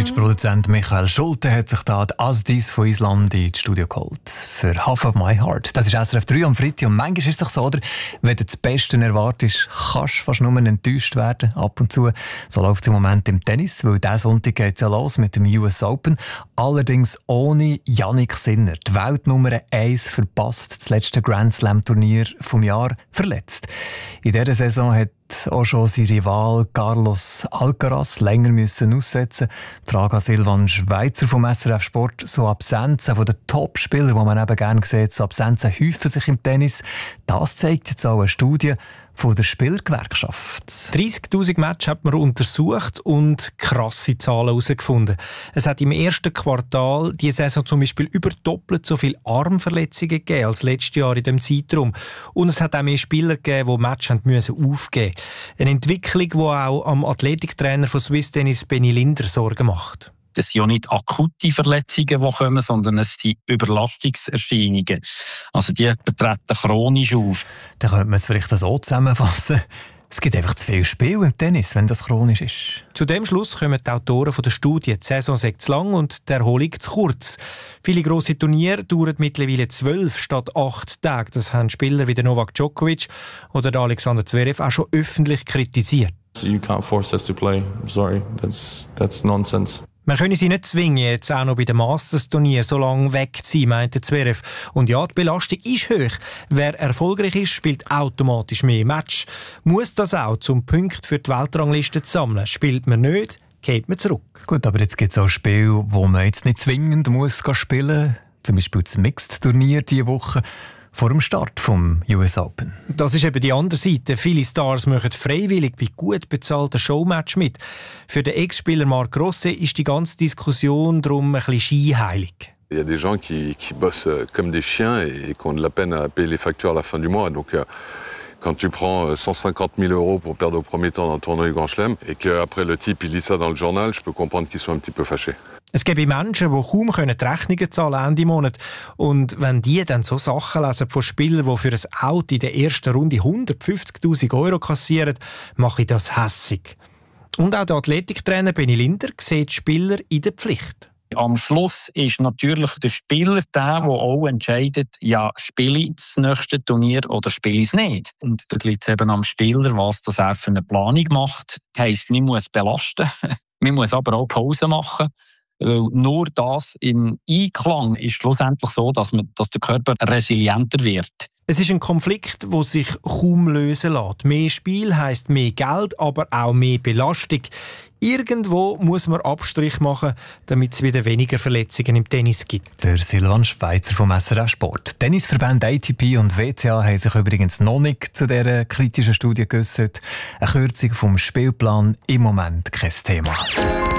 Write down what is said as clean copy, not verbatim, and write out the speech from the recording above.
Matchproduzent Michael Schulte hat sich da die Asdis von Island ins Studio geholt. Für Half of My Heart. Das ist SRF 3 am Freitag. Und manchmal ist es doch so, oder? Wenn du das Beste erwartest, kannst du fast nur enttäuscht werden. Ab und zu. So läuft es im Moment im Tennis, weil diesen Sonntag geht es ja los mit dem US Open. Allerdings ohne Jannik Sinner. Die Weltnummer 1 verpasst das letzte Grand Slam Turnier vom Jahr, verletzt. In dieser Saison hat auch schon sein Rival Carlos Alcaraz länger müssen aussetzen. Die Frage an Silvan Schweizer vom SRF Sport: so Absenzen von den Top-Spielern, die man eben gerne sieht, so Absenzen häufen sich im Tennis. Das zeigt jetzt auch eine Studie von der Spielergewerkschaft. 30'000 Matches hat man untersucht und krasse Zahlen herausgefunden. Es hat im ersten Quartal diese Saison zum Beispiel über doppelt so viele Armverletzungen gegeben als letztes Jahr in diesem Zeitraum. Und es hat auch mehr Spieler gegeben, die Matches aufgeben mussten. Eine Entwicklung, die auch am Athletiktrainer von Swiss Tennis Benny Linder Sorgen macht. Es sind ja nicht akute Verletzungen, die kommen, sondern es sind Überlastungserscheinungen. Also die treten chronisch auf. Dann könnte man es vielleicht so zusammenfassen: es gibt einfach zu viel Spiel im Tennis, wenn das chronisch ist. Zu dem Schluss kommen die Autoren der Studie. Die Saison sei zu lang und die Erholung zu kurz. Viele grosse Turniere dauern mittlerweile 12 statt 8 Tage. Das haben Spieler wie der Novak Djokovic oder der Alexander Zverev auch schon öffentlich kritisiert. You can't force us to play. I'm sorry, that's nonsense. Man könne sie nicht zwingen, jetzt auch noch bei dem Masters-Turnier so lange weg zu sein, meinte Zverev. Und ja, die Belastung ist hoch. Wer erfolgreich ist, spielt automatisch mehr Match. Muss das auch, um Punkte für die Weltrangliste zu sammeln. Spielt man nicht, geht man zurück. Gut, aber jetzt gibt es auch Spiele, wo man jetzt nicht zwingend muss spielen. Zum Beispiel das Mixed-Turnier diese Woche vor dem Start vom US Open. Das ist eben die andere Seite. Viele Stars machen freiwillig bei gut bezahlten Showmatch mit. Für den Ex-Spieler Marc Rosset ist die ganze Diskussion darum ein bisschen scheinheilig. Il y a des gens qui bossent comme des chiens et qui ont de la peine à payer les factures à la fin du mois. Donc, quand tu prends 150 000 € pour perdre au premier temps dans le tournoi du Grand Chelem et qu'après le type il lit ça dans le journal, je peux comprendre qu'il soit un petit peu fâché. Es gibt Menschen, die kaum die Rechnungen zahlen Ende Monat. Und wenn die dann so Sachen lesen von Spielern, die für ein Auto in der ersten Runde 150'000 € kassieren, mache ich das hässig. Und auch der Athletiktrainer Benny Linder sieht die Spieler in der Pflicht. Am Schluss ist natürlich der Spieler der auch entscheidet, ja, spiele ich das nächste Turnier oder spiele ich es nicht. Und da liegt es eben am Spieler, was das er für eine Planung macht. Das heisst, man muss belasten, man muss aber auch Pause machen. Weil nur das im Einklang ist schlussendlich so, dass der Körper resilienter wird. Es ist ein Konflikt, der sich kaum lösen lässt. Mehr Spiel heisst mehr Geld, aber auch mehr Belastung. Irgendwo muss man Abstrich machen, damit es wieder weniger Verletzungen im Tennis gibt. Der Silvan Schweizer vom SRF Sport. Tennisverbände ATP und WTA haben sich übrigens noch nicht zu dieser kritischen Studie geäussert. Eine Kürzung vom Spielplan im Moment kein Thema.